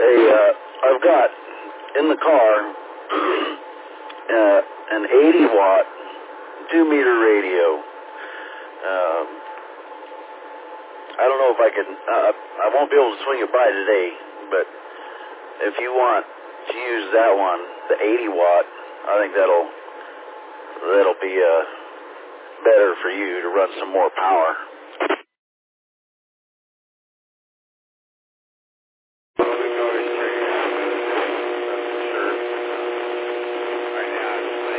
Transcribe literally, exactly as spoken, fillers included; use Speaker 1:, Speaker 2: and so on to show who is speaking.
Speaker 1: Hey, uh, I've got in the car uh, an eighty watt, two meter radio. Um, I don't know if I can, uh, I won't be able to swing it by today, but if you want to use that one, the eighty watt, I think that'll, that'll be uh, better for you to run some more power.